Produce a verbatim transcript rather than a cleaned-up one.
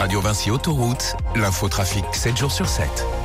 Radio Vinci Autoroute, l'infotrafic sept jours sur sept.